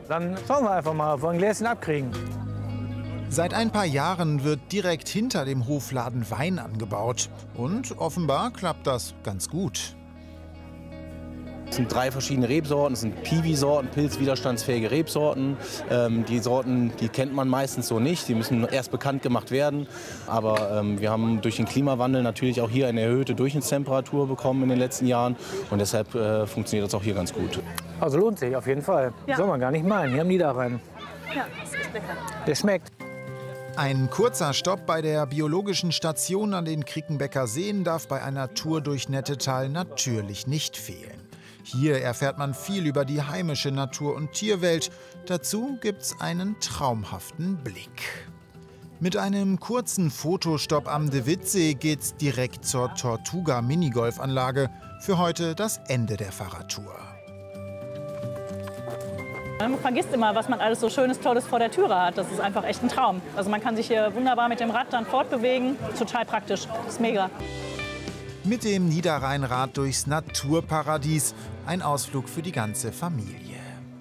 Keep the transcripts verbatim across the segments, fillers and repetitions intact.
Dann schauen wir einfach mal, ob wir ein Gläschen abkriegen. Seit ein paar Jahren wird direkt hinter dem Hofladen Wein angebaut. Und offenbar klappt das ganz gut. Es sind drei verschiedene Rebsorten, es sind Piwi-Sorten, pilzwiderstandsfähige Rebsorten. Ähm, die Sorten, die kennt man meistens so nicht, die müssen erst bekannt gemacht werden. Aber ähm, wir haben durch den Klimawandel natürlich auch hier eine erhöhte Durchschnittstemperatur bekommen in den letzten Jahren. Und deshalb äh, funktioniert das auch hier ganz gut. Also lohnt sich auf jeden Fall. Ja. Soll man gar nicht meinen, hier am Niederrhein. Ja, das ist lecker. Der schmeckt. Ein kurzer Stopp bei der biologischen Station an den Krickenbecker Seen darf bei einer Tour durch Nettetal natürlich nicht fehlen. Hier erfährt man viel über die heimische Natur- und Tierwelt. Dazu gibt's einen traumhaften Blick. Mit einem kurzen Fotostopp am De Witt-See geht's direkt zur Tortuga-Minigolfanlage. Für heute das Ende der Fahrradtour. Man vergisst immer, was man alles so Schönes, Tolles vor der Türe hat. Das ist einfach echt ein Traum. Also man kann sich hier wunderbar mit dem Rad dann fortbewegen. Total praktisch. Das ist mega. Mit dem Niederrheinrad durchs Naturparadies. Ein Ausflug für die ganze Familie.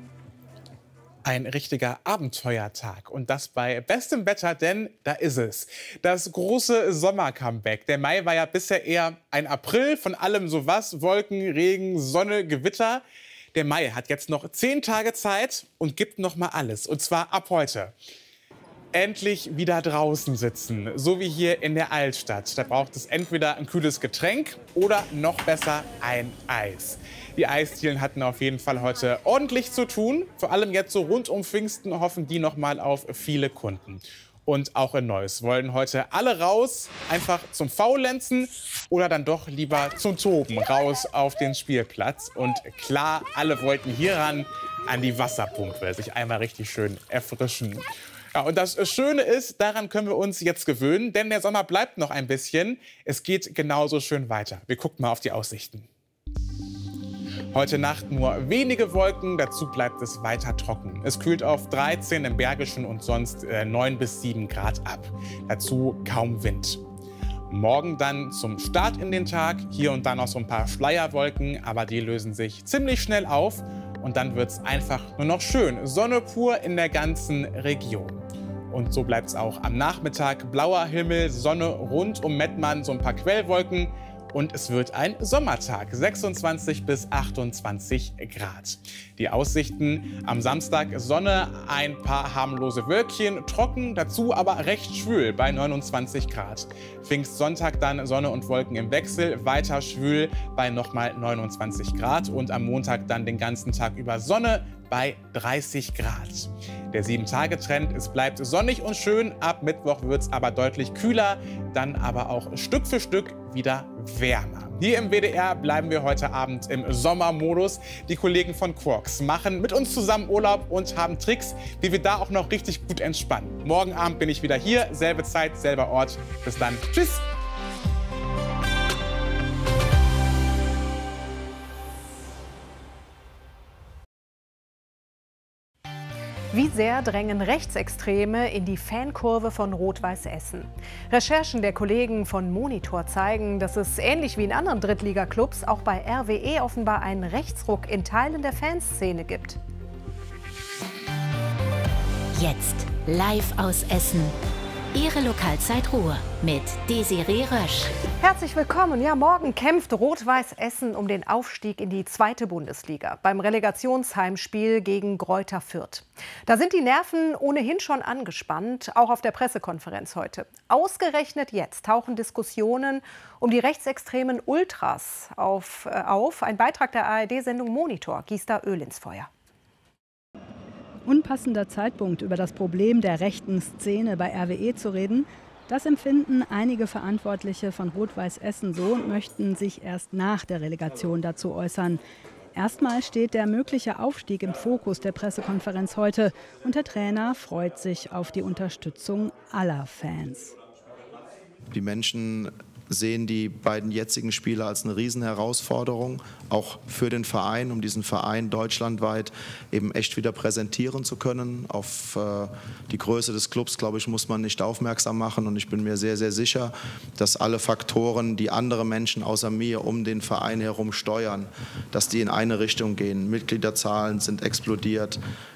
Ein richtiger Abenteuertag und das bei bestem Wetter, denn da ist es. Das große Sommer-Comeback. Der Mai war ja bisher eher ein April von allem sowas. Wolken, Regen, Sonne, Gewitter. Der Mai hat jetzt noch zehn Tage Zeit und gibt noch mal alles. Und zwar ab heute. Endlich wieder draußen sitzen, so wie hier in der Altstadt. Da braucht es entweder ein kühles Getränk oder noch besser ein Eis. Die Eisdielen hatten auf jeden Fall heute ordentlich zu tun. Vor allem jetzt so rund um Pfingsten hoffen die noch mal auf viele Kunden. Und auch in Neuss wollen heute alle raus, einfach zum Faulenzen oder dann doch lieber zum Toben, raus auf den Spielplatz. Und klar, alle wollten hier ran an die Wasserpumpe, sich einmal richtig schön erfrischen. Ja, und das Schöne ist, daran können wir uns jetzt gewöhnen, denn der Sommer bleibt noch ein bisschen. Es geht genauso schön weiter. Wir gucken mal auf die Aussichten. Heute Nacht nur wenige Wolken, dazu bleibt es weiter trocken. Es kühlt auf dreizehn im Bergischen und sonst äh, neun bis sieben Grad ab. Dazu kaum Wind. Morgen dann zum Start in den Tag. Hier und da noch so ein paar Schleierwolken, aber die lösen sich ziemlich schnell auf. Und dann wird es einfach nur noch schön. Sonne pur in der ganzen Region. Und so bleibt es auch am Nachmittag. Blauer Himmel, Sonne rund um Mettmann, so ein paar Quellwolken. Und es wird ein Sommertag, sechsundzwanzig bis achtundzwanzig Grad. Die Aussichten am Samstag: Sonne, ein paar harmlose Wölkchen, trocken, dazu aber recht schwül bei neunundzwanzig Grad. Pfingstsonntag dann Sonne und Wolken im Wechsel, weiter schwül bei nochmal neunundzwanzig Grad. Und am Montag dann den ganzen Tag über Sonne bei dreißig Grad. Der sieben-Tage-Trend: es bleibt sonnig und schön, ab Mittwoch wird es aber deutlich kühler, dann aber auch Stück für Stück wieder wärmer. Hier im W D R bleiben wir heute Abend im Sommermodus. Die Kollegen von Quarks machen mit uns zusammen Urlaub und haben Tricks, wie wir da auch noch richtig gut entspannen. Morgen Abend bin ich wieder hier, selbe Zeit, selber Ort. Bis dann. Tschüss! Wie sehr drängen Rechtsextreme in die Fankurve von Rot-Weiß Essen? Recherchen der Kollegen von Monitor zeigen, dass es ähnlich wie in anderen Drittliga-Clubs auch bei R W E offenbar einen Rechtsruck in Teilen der Fanszene gibt. Jetzt live aus Essen. Ihre Lokalzeit Ruhr mit Desiree Rösch. Herzlich willkommen. Ja, morgen kämpft Rot-Weiß Essen um den Aufstieg in die zweite Bundesliga beim Relegationsheimspiel gegen Greuther Fürth. Da sind die Nerven ohnehin schon angespannt, auch auf der Pressekonferenz heute. Ausgerechnet jetzt tauchen Diskussionen um die rechtsextremen Ultras auf. Äh, auf. Ein Beitrag der A R D-Sendung Monitor gießt da Öl ins Feuer. Unpassender Zeitpunkt, über das Problem der rechten Szene bei R W E zu reden. Das empfinden einige Verantwortliche von Rot-Weiß Essen so und möchten sich erst nach der Relegation dazu äußern. Erstmal steht der mögliche Aufstieg im Fokus der Pressekonferenz heute und der Trainer freut sich auf die Unterstützung aller Fans. Die Menschen sehen die beiden jetzigen Spiele als eine Riesenherausforderung, auch für den Verein, um diesen Verein deutschlandweit eben echt wieder präsentieren zu können. Auf äh, die Größe des Clubs, glaube ich, muss man nicht aufmerksam machen. Und ich bin mir sehr, sehr sicher, dass alle Faktoren, die andere Menschen außer mir um den Verein herum steuern, dass die in eine Richtung gehen. Mitgliederzahlen sind explodiert.